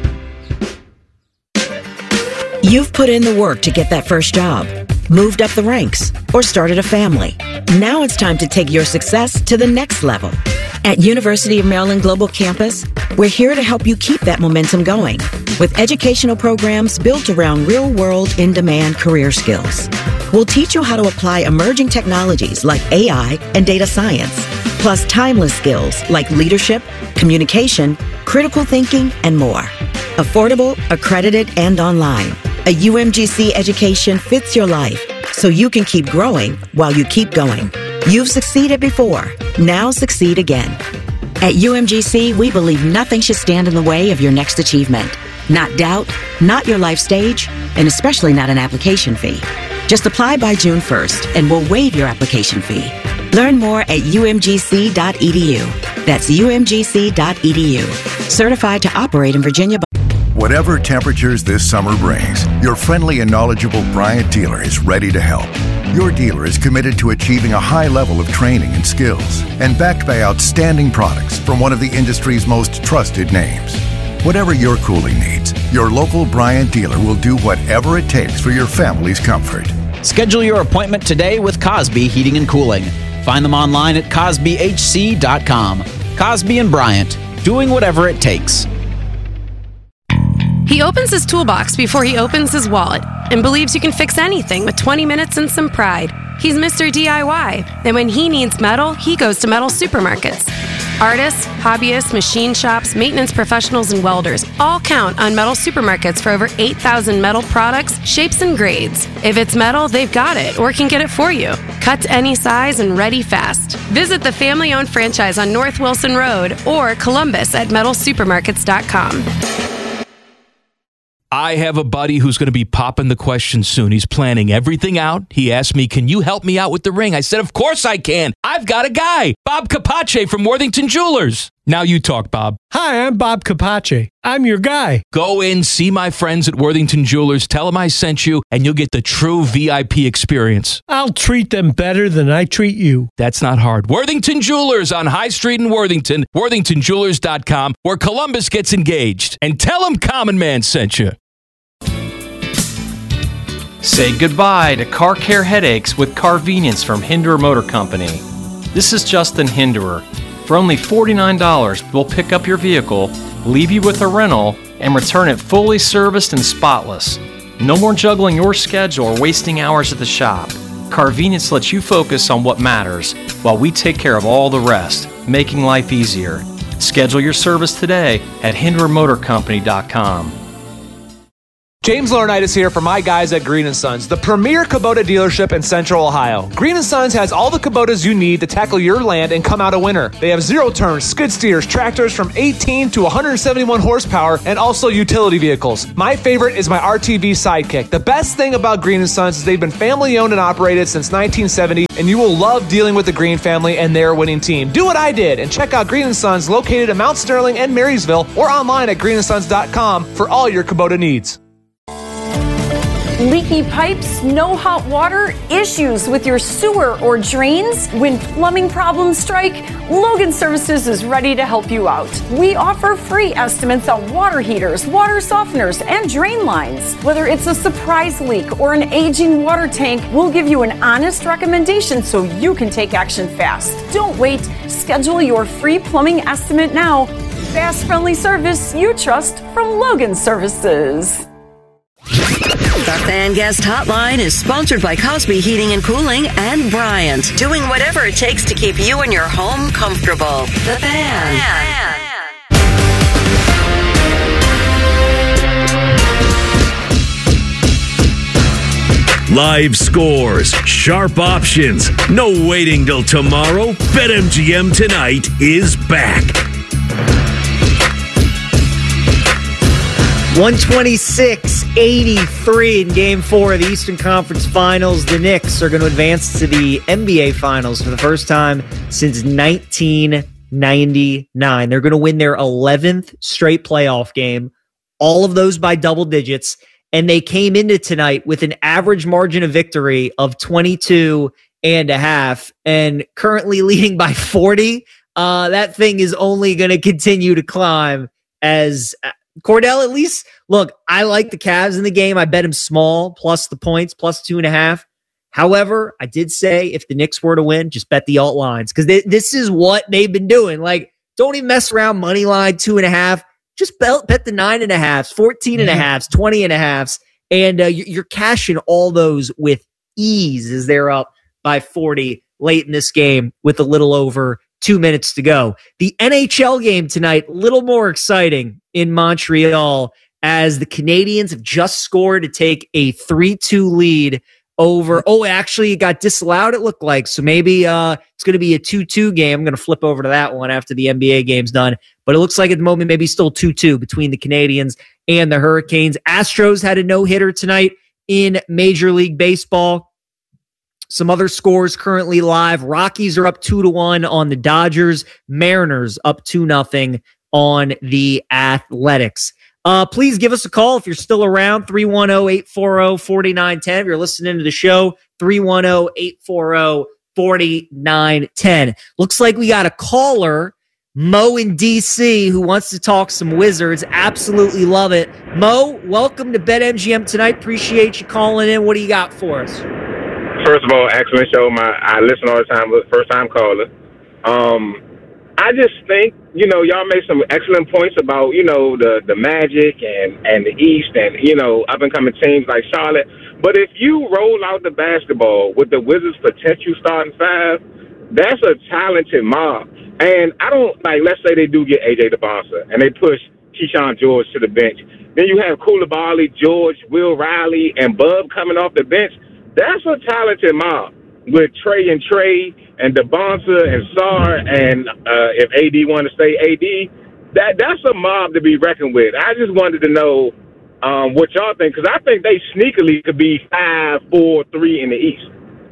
You've put in the work to get that first job, moved up the ranks, or started a family. Now it's time to take your success to the next level. At University of Maryland Global Campus, we're here to help you keep that momentum going with educational programs built around real-world, in-demand career skills. We'll teach you how to apply emerging technologies like AI and data science, plus timeless skills like leadership, communication, critical thinking, and more. Affordable, accredited, and online. A UMGC education fits your life, so you can keep growing while you keep going. You've succeeded before. Now succeed again. At UMGC, we believe nothing should stand in the way of your next achievement. Not doubt, not your life stage, and especially not an application fee. Just apply by June 1st, and we'll waive your application fee. Learn more at umgc.edu. That's umgc.edu. Certified to operate in Virginia. Whatever temperatures this summer brings, your friendly and knowledgeable Bryant dealer is ready to help. Your dealer is committed to achieving a high level of training and skills, and backed by outstanding products from one of the industry's most trusted names. Whatever your cooling needs, your local Bryant dealer will do whatever it takes for your family's comfort. Schedule your appointment today with Cosby Heating and Cooling. Find them online at cosbyhc.com. Cosby and Bryant, doing whatever it takes. He opens his toolbox before he opens his wallet and believes you can fix anything with 20 minutes and some pride. He's Mr. DIY, and when he needs metal, he goes to metal supermarkets. Artists, hobbyists, machine shops, maintenance professionals, and welders all count on metal supermarkets for over 8,000 metal products, shapes, and grades. If it's metal, they've got it or can get it for you. Cut to any size and ready fast. Visit the family-owned franchise on North Wilson Road or Columbus at metalsupermarkets.com. I have a buddy who's going to be popping the question soon. He's planning everything out. He asked me, can you help me out with the ring? I said, of course I can. I've got a guy, Bob Capace from Worthington Jewelers. Now you talk, Bob. Hi, I'm Bob Capace. I'm your guy. Go in, see my friends at Worthington Jewelers, tell them I sent you, and you'll get the true VIP experience. I'll treat them better than I treat you. That's not hard. Worthington Jewelers on High Street in Worthington, worthingtonjewelers.com, where Columbus gets engaged. And tell them Common Man sent you. Say goodbye to car care headaches with Carvenience from Hinderer Motor Company. This is Justin Hinderer. For only $49, we'll pick up your vehicle, leave you with a rental, and return it fully serviced and spotless. No more juggling your schedule or wasting hours at the shop. Carvenience lets you focus on what matters while we take care of all the rest, making life easier. Schedule your service today at HindererMotorCompany.com. James Laurinaitis here for my guys at Green & Sons, the premier Kubota dealership in Central Ohio. Green & Sons has all the Kubotas you need to tackle your land and come out a winner. They have zero-turn, skid steers, tractors from 18 to 171 horsepower, and also utility vehicles. My favorite is my RTV Sidekick. The best thing about Green & Sons is they've been family-owned and operated since 1970, and you will love dealing with the Green family and their winning team. Do what I did and check out Green & Sons located in Mount Sterling and Marysville or online at greenandsons.com for all your Kubota needs. Leaky pipes, no hot water, issues with your sewer or drains? When plumbing problems strike, Logan Services is ready to help you out. We offer free estimates on water heaters, water softeners, and drain lines. Whether it's a surprise leak or an aging water tank, we'll give you an honest recommendation so you can take action fast. Don't wait. Schedule your free plumbing estimate now. Fast, friendly service you trust from Logan Services. The Fan Guest Hotline is sponsored by Cosby Heating and Cooling and Bryant, doing whatever it takes to keep you and your home comfortable. The Fan. Live scores, sharp options, no waiting till tomorrow. BetMGM Tonight is back. 126-83 in Game 4 of the Eastern Conference Finals. The Knicks are going to advance to the NBA Finals for the first time since 1999. They're going to win their 11th straight playoff game, all of those by double digits, and they came into tonight with an average margin of victory of 22.5 and currently leading by 40. That thing is only going to continue to climb as... Cordell, at least, look, I like the Cavs in the game. I bet him small, plus the points, plus 2.5. However, I did say if the Knicks were to win, just bet the alt lines because this is what they've been doing. Like, don't even mess around money line 2.5. Just bet the 9.5s, 14.5s, 20.5s, and you're cashing all those with ease as they're up by 40 late in this game with a little over 2 minutes to go. The NHL game tonight, a little more exciting in Montreal as the Canadiens have just scored to take a 3-2 lead over. Oh, actually, it got disallowed, it looked like. So maybe it's going to be a 2-2 game. I'm going to flip over to that one after the NBA game's done. But it looks like at the moment, maybe still 2-2 between the Canadiens and the Hurricanes. Astros had a no-hitter tonight in Major League Baseball. Some other scores currently live. Rockies are up 2-1 on the Dodgers. Mariners up 2-0 on the Athletics. Please give us a call if you're still around. 310-840-4910. If you're listening to the show, 310-840-4910. Looks like we got a caller, Mo in DC, who wants to talk some Wizards. Absolutely love it. Mo, welcome to BetMGM Tonight. Appreciate you calling in. What do you got for us? First of all, excellent show. I listen all the time, but first-time caller. I just think, y'all made some excellent points about, the Magic and the East and, up-and-coming teams like Charlotte. But if you roll out the basketball with the Wizards' potential starting five, that's a talented mob. And I don't, let's say they do get A.J. DeBonsa and they push Keyshawn George to the bench. Then you have Koulibaly, George, Will Riley, and Bub coming off the bench. That's a talented mob with Trey and DeBonsa and Sarr, and if AD want to stay AD, that's a mob to be reckoned with. I just wanted to know what y'all think, because I think they sneakily could be 5-4-3 in the East.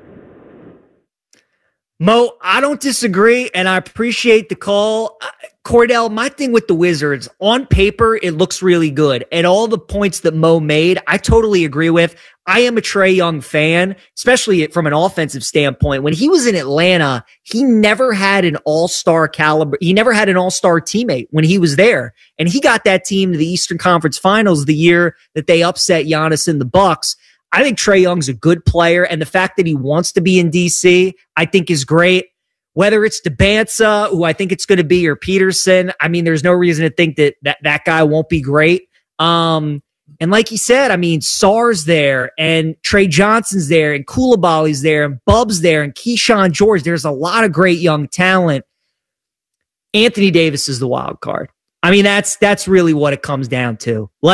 Mo, I don't disagree, and I appreciate the call. Cordell, my thing with the Wizards, on paper, it looks really good. And all the points that Mo made, I totally agree with. I am a Trae Young fan, especially from an offensive standpoint. When he was in Atlanta, he never had an all-star caliber. He never had an all-star teammate when he was there. And he got that team to the Eastern Conference Finals the year that they upset Giannis and the Bucks. I think Trae Young's a good player, and the fact that he wants to be in DC, I think is great. Whether it's DeBansa, who I think it's going to be, or Peterson, I mean, there's no reason to think that guy won't be great. And like he said, I mean, Sarr's there, and Trey Johnson's there, and Koulibaly's there, and Bub's there, and Keyshawn George. There's a lot of great young talent. Anthony Davis is the wild card. I mean, that's really what it comes down to. Like,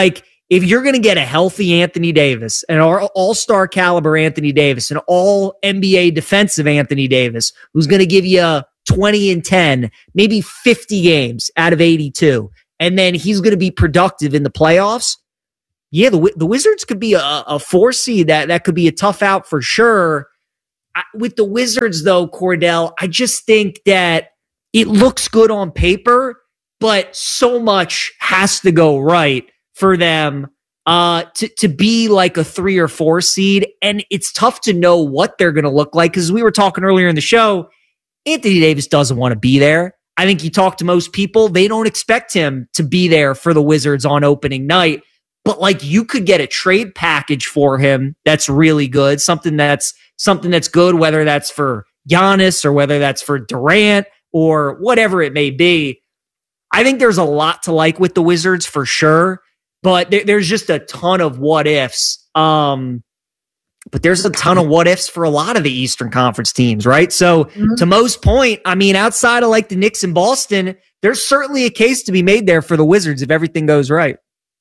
if you're going to get a healthy Anthony Davis, an all-star caliber Anthony Davis, an all-NBA defensive Anthony Davis, who's going to give you 20 and 10, maybe 50 games out of 82, and then he's going to be productive in the playoffs, yeah, the Wizards could be a 4 seed. That could be a tough out for sure. With the Wizards, though, Cordell, I just think that it looks good on paper, but so much has to go right for them to be like a 3 or 4 seed. And it's tough to know what they're going to look like because we were talking earlier in the show, Anthony Davis doesn't want to be there. I think you talk to most people, they don't expect him to be there for the Wizards on opening night. But like you could get a trade package for him that's really good, something that's good, whether that's for Giannis or whether that's for Durant or whatever it may be. I think there's a lot to like with the Wizards for sure, but there's just a ton of what ifs. But there's a ton of what ifs for a lot of the Eastern Conference teams, right? So to Mo's point, I mean, outside of like the Knicks in Boston, there's certainly a case to be made there for the Wizards if everything goes right.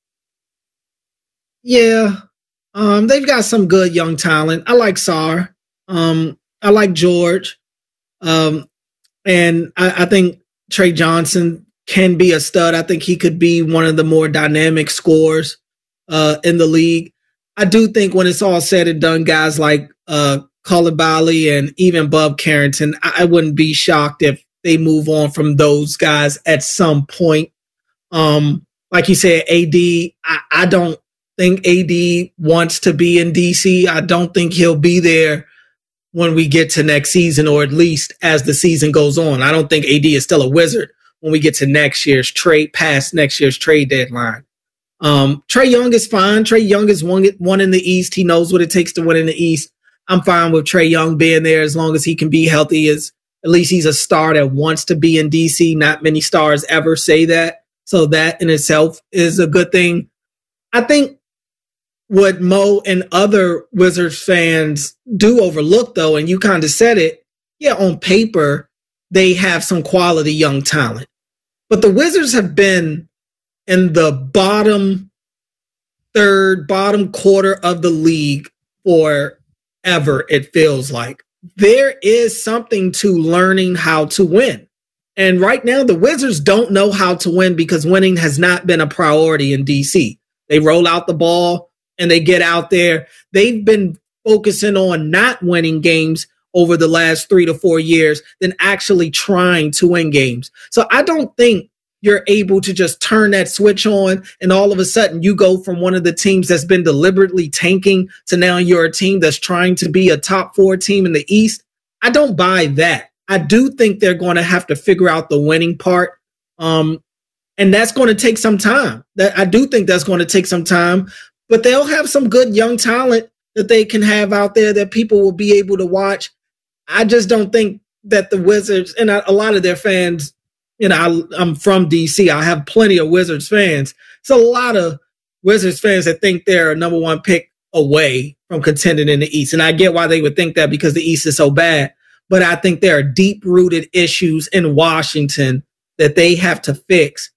Yeah. They've got some good young talent. I like Sarr. I like George. And I think Trey Johnson can be a stud. I think he could be one of the more dynamic scorers in the league. I do think when it's all said and done, guys like Coulibaly and even Bub Carrington, I wouldn't be shocked if they move on from those guys at some point. Like you said, AD, I don't think AD wants to be in DC. I don't think he'll be there when we get to next season, or at least as the season goes on. I don't think AD is still a Wizard when we get to past next year's trade deadline. Trae Young is fine. Trae Young is one in the East. He knows what it takes to win in the East. I'm fine with Trae Young being there as long as he can be healthy. At least he's a star that wants to be in DC. Not many stars ever say that. So that in itself is a good thing. I think what Mo and other Wizards fans do overlook, though, and you kind of said it, yeah, on paper, they have some quality young talent. But the Wizards have been in the bottom quarter of the league forever, it feels like. There is something to learning how to win. And right now, the Wizards don't know how to win because winning has not been a priority in DC. They roll out the ball and they get out there. They've been focusing on not winning games over the last 3 to 4 years than actually trying to win games. So I don't think you're able to just turn that switch on and all of a sudden you go from one of the teams that's been deliberately tanking to now you're a team that's trying to be a top 4 team in the East. I don't buy that. I do think they're going to have to figure out the winning part. And that's going to take some time. I do think that's going to take some time. But they'll have some good young talent that they can have out there that people will be able to watch. I just don't think that the Wizards, and a lot of their fans, I'm from DC. I have plenty of Wizards fans. So a lot of Wizards fans that think they're a number 1 pick away from contending in the East. And I get why they would think that because the East is so bad. But I think there are deep-rooted issues in Washington that they have to fix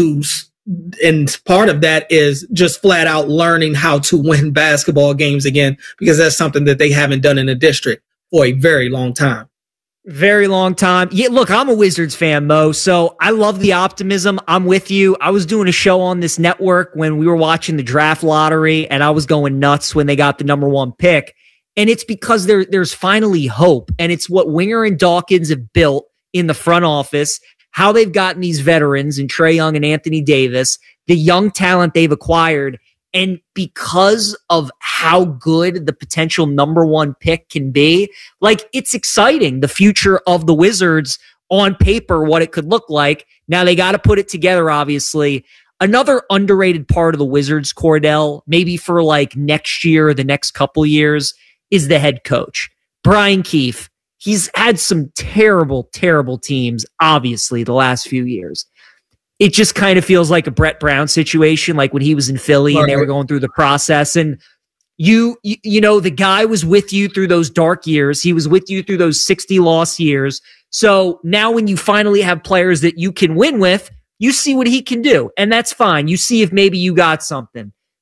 and part of that is just flat out learning how to win basketball games again, because that's something that they haven't done in the district for a very long time. Very long time. Yeah, look, I'm a Wizards fan, Mo, so I love the optimism. I'm with you. I was doing a show on this network when we were watching the draft lottery, and I was going nuts when they got the number 1 pick. And it's because there's finally hope, and it's what Winger and Dawkins have built in the front office, how they've gotten these veterans in Trae Young and Anthony Davis, the young talent they've acquired. And because of how good the potential number 1 pick can be, like, it's exciting, the future of the Wizards on paper, what it could look like. Now they got to put it together, obviously. Another underrated part of the Wizards, Cordell, maybe for like next year or the next couple years, is the head coach, Brian Keefe. He's had some terrible, terrible teams, obviously, the last few years. It just kind of feels like a Brett Brown situation, like when he was in Philly and they were going through the process. And you know, the guy was with you through those dark years. He was with you through those 60-loss years. So now when you finally have players that you can win with, you see what he can do. And that's fine. You see if maybe you got something.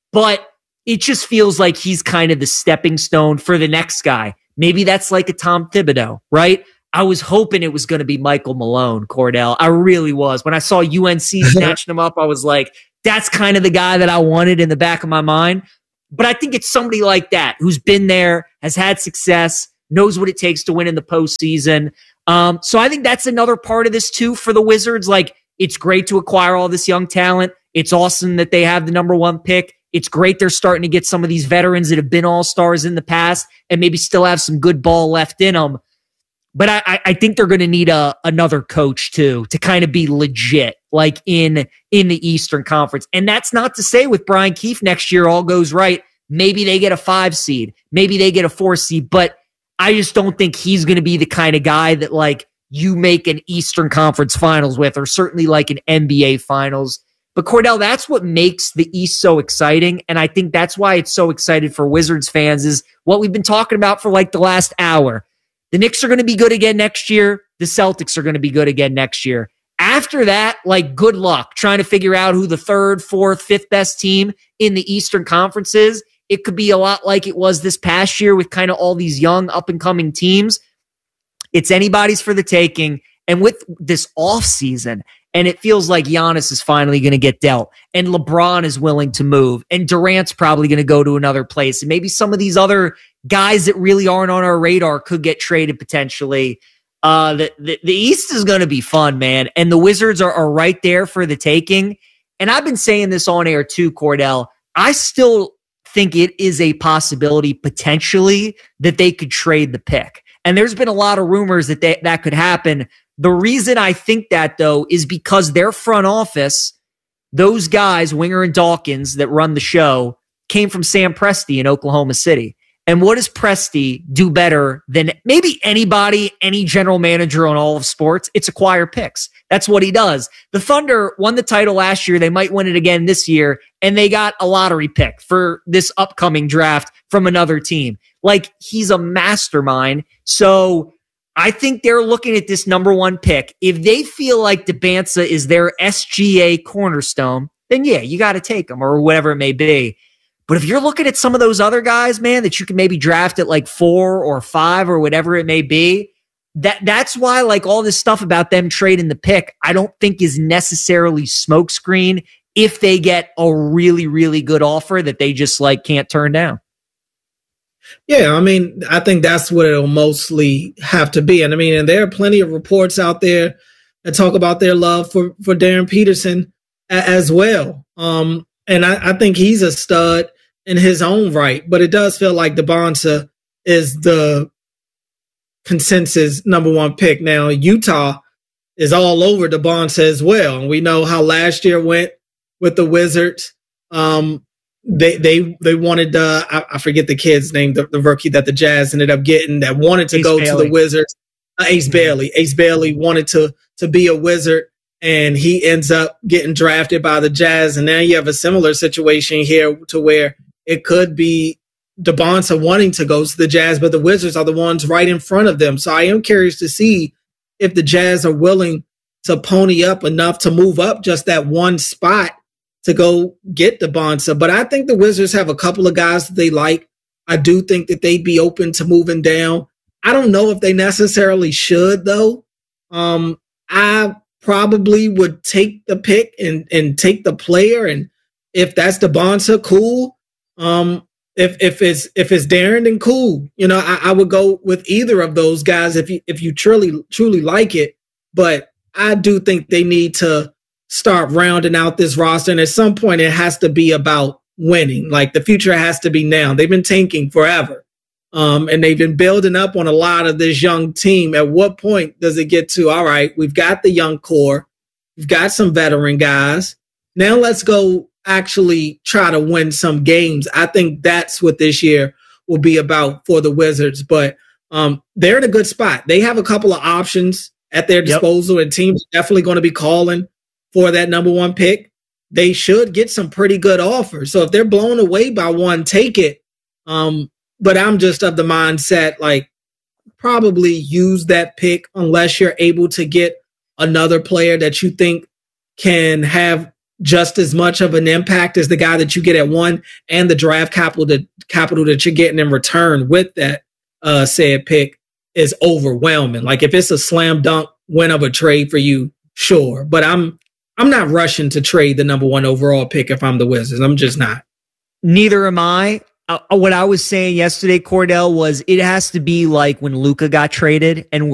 but it just feels like he's kind of the stepping stone for the next guy. Maybe that's like a Tom Thibodeau, right? I was hoping it was going to be Michael Malone, Cordell. I really was. When I saw UNC snatching him up, I was like, that's kind of the guy that I wanted in the back of my mind. But I think it's somebody like that who's been there, has had success, knows what it takes to win in the postseason. So I think that's another part of this too for the Wizards. Like, it's great to acquire all this young talent. It's awesome that they have the number 1 pick. It's great they're starting to get some of these veterans that have been all-stars in the past and maybe still have some good ball left in them. But I think they're going to need another coach too to kind of be legit, like in the Eastern Conference. And that's not to say with Brian Keefe next year all goes right. Maybe they get a 5 seed. Maybe they get a 4 seed. But I just don't think he's going to be the kind of guy that like you make an Eastern Conference Finals with, or certainly like an NBA Finals. But Cordell, that's what makes the East so exciting. And I think that's why it's so excited for Wizards fans is what we've been talking about for like the last hour. The Knicks are going to be good again next year. The Celtics are going to be good again next year. After that, like, good luck trying to figure out who the 3rd, 4th, 5th best team in the Eastern Conference is. It could be a lot like it was this past year with kind of all these young up-and-coming teams. It's anybody's for the taking. And with this offseason, and it feels like Giannis is finally going to get dealt, and LeBron is willing to move, and Durant's probably going to go to another place, and maybe some of these other guys that really aren't on our radar could get traded potentially. The East is going to be fun, man, and the Wizards are right there for the taking. And I've been saying this on air too, Cordell. I still think it is a possibility potentially that they could trade the pick. And there's been a lot of rumors that that could happen. The reason I think that, though, is because their front office, those guys, Winger and Dawkins, that run the show, came from Sam Presti in Oklahoma City. And what does Presti do better than maybe anybody, any general manager on all of sports? It's acquire picks. That's what he does. The Thunder won the title last year. They might win it again this year. And they got a lottery pick for this upcoming draft from another team. Like, he's a mastermind. So I think they're looking at this number 1 pick. If they feel like Debanza is their SGA cornerstone, then yeah, you got to take him or whatever it may be. But if you're looking at some of those other guys, man, that you can maybe draft at like 4 or 5 or whatever it may be, that's why like all this stuff about them trading the pick, I don't think is necessarily smokescreen if they get a really, really good offer that they just like can't turn down. Yeah, I mean, I think that's what it'll mostly have to be. And I mean, and there are plenty of reports out there that talk about their love for Darren Peterson as well. And I think he's a stud in his own right, but it does feel like Debanza is the consensus number 1 pick. Now, Utah is all over Debanza as well. And we know how last year went with the Wizards. They wanted I forget the kid's name, the rookie that the Jazz ended up getting that wanted to go to the Wizards. Ace Bailey. Ace Bailey wanted to be a Wizard, and he ends up getting drafted by the Jazz. And now you have a similar situation here to where it could be Debanza wanting to go to the Jazz, but the Wizards are the ones right in front of them. So I am curious to see if the Jazz are willing to pony up enough to move up just that 1 spot to go get Debanza. But I think the Wizards have a couple of guys that they like. I do think that they'd be open to moving down. I don't know if they necessarily should, though. I probably would take the pick and take the player. And if that's Debanza, cool. If it's Darren, then cool. You know, I would go with either of those guys if you truly like it. But I do think they need to start rounding out this roster. And at some point, it has to be about winning. Like, the future has to be now. They've been tanking forever. And they've been building up on a lot of this young team. At what point does it get to, all right, we've got the young core, we've got some veteran guys. Now let's go actually try to win some games. I think that's what this year will be about for the Wizards. But they're in a good spot. They have a couple of options at their disposal, and teams are definitely going to be calling for that number 1 pick. They should get some pretty good offers. So if they're blown away by one, take it. But I'm just of the mindset, like, probably use that pick unless you're able to get another player that you think can have just as much of an impact as the guy that you get at 1 and the draft capital that you're getting in return with that said pick is overwhelming. Like if it's a slam dunk win of a trade for you, sure. But I'm not rushing to trade the number 1 overall pick if I'm the Wizards. I'm just not. Neither am I. What I was saying yesterday, Cordell, was it has to be like when Luka got traded and